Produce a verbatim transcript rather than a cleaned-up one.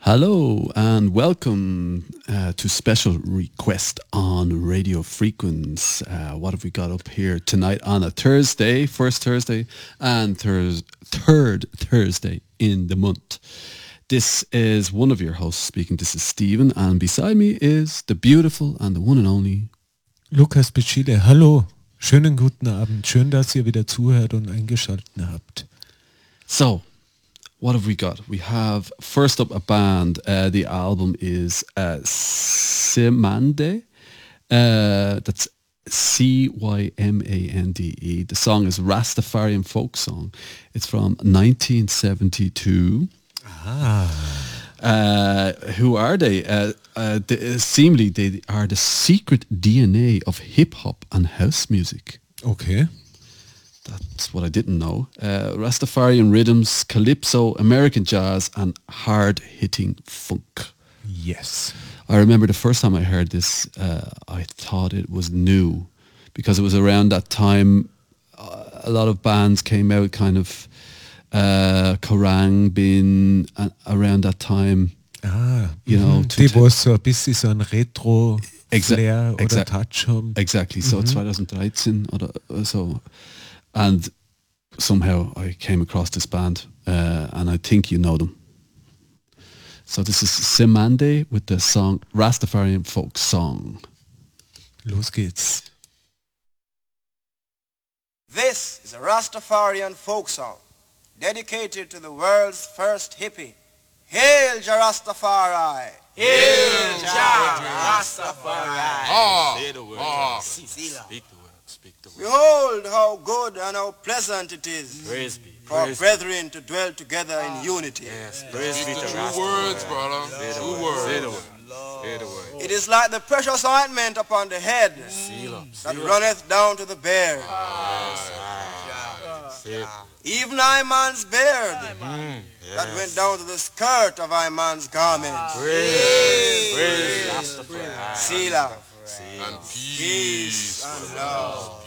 Hello and welcome uh, to Special Request on Radio Frequency. Uh, what have we got up here tonight on a Thursday, first Thursday and thir- third Thursday in the month? This is one of your hosts speaking. This is Stephen, and beside me is the beautiful and the one and only Lukas Becile. Hallo, schönen guten Abend. Schön, dass ihr wieder zuhört und eingeschaltet habt. So, what have we got? We have, first up, a band. Uh, the album is uh, Cymande. Uh, that's C Y M A N D E. The song is Rastafarian Folk Song. It's from nineteen seventy-two. Ah. Uh, who are they? Uh, uh, they, seemingly they are the secret D N A of hip-hop and house music. Okay. That's what I didn't know. Uh, Rastafarian rhythms, calypso, American jazz, and hard-hitting funk. Yes. I remember the first time I heard this, uh, I thought it was new, because it was around that time uh, a lot of bands came out, kind of uh, Kerrang bin, uh, around that time. Ah, you know, die, wo so ein bisschen so ein Retro-Flair Exa- oder Touch haben. Exactly, so Mhm. twenty thirteen oder so. And somehow I came across this band, uh, and I think you know them. So this is Cymande with the song Rastafarian Folk Song. Los geht's. This is a Rastafarian folk song dedicated to the world's first hippie. Hail Jah Rastafari! Hail Jah Rastafari! Ah, Say the word. ah. Speak the word. Speak the word. Behold how good and how pleasant it is Praise be. for Praise be. brethren to dwell together in unity. Yes, praise be Speak to the Rastafari. true words, brother. Say the True word. words. Say the word. Say the word. It is like the precious ointment upon the head Seal up. that Seal up. runneth down to the beard, Say it. even Iman's beard Mm, that yes. went down to the skirt of Iman's garment. Praise. Praise Rastafari. Selah. Seal. And Peace peace. and love.